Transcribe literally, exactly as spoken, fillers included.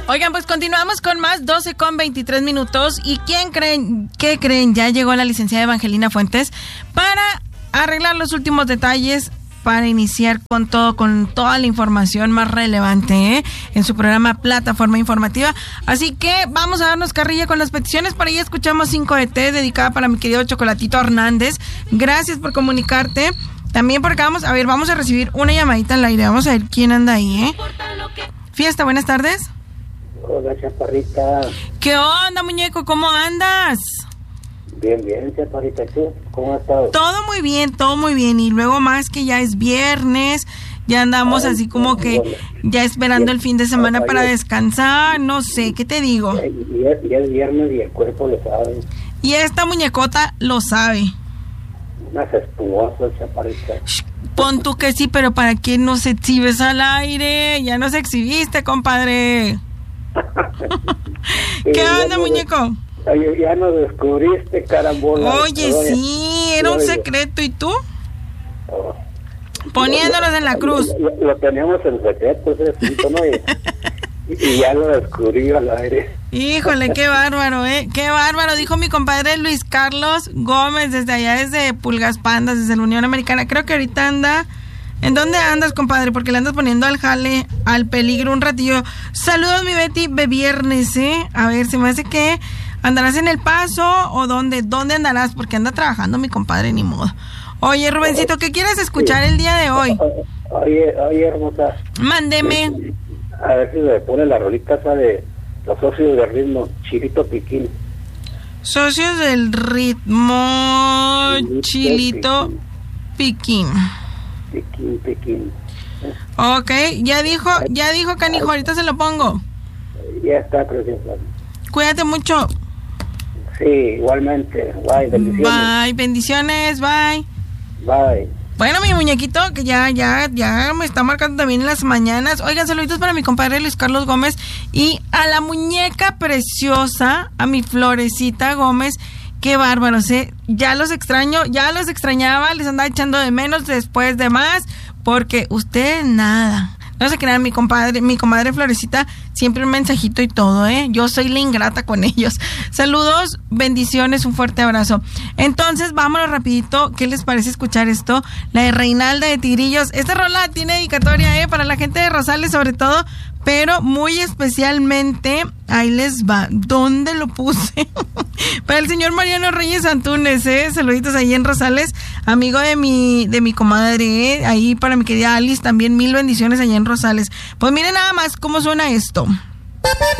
Oigan, pues continuamos con más, doce con veintitrés minutos. ¿Y quién creen? ¿Qué creen? Ya llegó la licenciada Evangelina Fuentes para arreglar los últimos detalles, para iniciar con todo, con toda la información más relevante, ¿eh? En su programa Plataforma Informativa. Así que vamos a darnos carrilla con las peticiones. Para ella escuchamos cinco de té, dedicada para mi querido Chocolatito Hernández. Gracias por comunicarte. También porque vamos, a ver, vamos a recibir una llamadita al aire. Vamos a ver quién anda ahí, ¿eh? Fiesta, buenas tardes. Hola, chaparrita. ¿Qué onda, muñeco? ¿Cómo andas? Bien, bien, chaparrita. ¿Tú cómo has estado? Todo muy bien, todo muy bien. Y luego más que ya es viernes, ya andamos Ay, así como que ya esperando el fin de semana para descansar. No sé, ¿qué te digo? Ya, ya, ya es viernes y el cuerpo lo sabe. Y esta muñecota lo sabe. Unas espumosas, chaparrita. Shh, pon tú que sí, pero ¿para qué nos exhibes al aire? Ya nos exhibiste, compadre. ¿Qué onda, ya muñeco? Oye, ya nos descubriste, carambola. Oye, oye, sí, era un secreto. ¿Y tú? Oh. Poniéndonos en la cruz. Lo, lo, lo teníamos en secreto, ese punto, ¿no? Y, y ya lo descubrí al aire. Híjole, qué bárbaro, ¿eh? Qué bárbaro, dijo mi compadre Luis Carlos Gómez, desde allá, desde Pulgas Pandas, desde la Unión Americana. Creo que ahorita anda... ¿En dónde andas, compadre? Porque le andas poniendo al jale, al peligro un ratillo. Saludos, mi Betty, de viernes, ¿eh? A ver, se me hace que andarás en El Paso o dónde, ¿dónde andarás? Porque anda trabajando mi compadre, ni modo. Oye, Rubencito, ¿qué quieres escuchar el día de hoy? Oye, oye, hermosa. Mándeme. A ver si le pone la rolita esa de los socios del ritmo, Chilito Piquín. Socios del ritmo, Chilito, Chilito Piquín. Piquín, Piquín. Ok, ya dijo, ya dijo canijo, ahorita se lo pongo. Ya está, preciosa. Cuídate mucho. Sí, igualmente. Bye, bendiciones. Bye, bendiciones, bye. Bye. Bueno, mi muñequito, que ya, ya, ya me está marcando también en las mañanas. Oigan, saluditos para mi compadre Luis Carlos Gómez y a la muñeca preciosa, a mi Florecita Gómez. Qué bárbaros, ¿eh? Ya los extraño, ya los extrañaba, les andaba echando de menos después de más, porque ustedes nada. No se crean, mi compadre, mi comadre Florecita, siempre un mensajito y todo, ¿eh? Yo soy la ingrata con ellos. Saludos, bendiciones, un fuerte abrazo. Entonces, vámonos rapidito. ¿Qué les parece escuchar esto? La de Reinalda de Tigrillos. Esta rola tiene dedicatoria, ¿eh? Para la gente de Rosales, sobre todo, pero muy especialmente, ahí les va. ¿Dónde lo puse? Para el señor Mariano Reyes Antunes, ¿eh? Saluditos ahí en Rosales, amigo de mi, de mi comadre, ¿eh? Ahí para mi querida Alice, también mil bendiciones allá en Rosales. Pues miren nada más cómo suena esto.